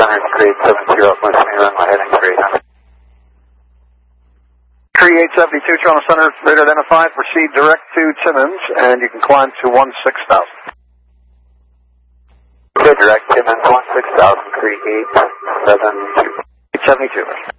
Center, Create 72 up listening runway heading 300. Cree 872, Toronto Center, radar identified. Proceed direct to Timmins, and you can climb to 16,000. Okay, direct Timmins 16,000, Cree 872. 872.